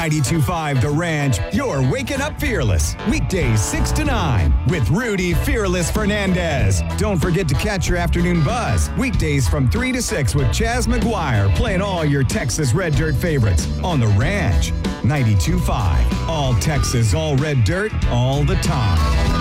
92.5 The Ranch, you're waking up fearless. Weekdays 6 to 9 with Rudy Fearless Fernandez. Don't forget to catch your afternoon buzz. Weekdays from 3 to 6 with Chaz McGuire playing all your Texas Red Dirt favorites on The Ranch. 92.5. All Texas, all red dirt, all the time.